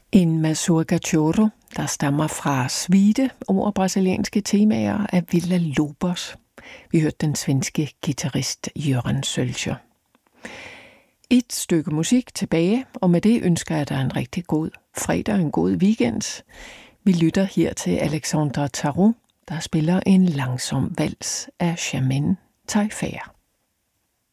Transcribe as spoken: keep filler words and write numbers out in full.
En mazurka choro, der stammer fra suite over brasilianske temaer af Villa Lobos. Vi hørte den svenske guitarist Göran Sölcher. Et stykke musik tilbage, og med det ønsker jeg dig en rigtig god fredag og en god weekend. Vi lytter her til Alexandre Tarot, der spiller en langsom vals af Germaine Taillefer.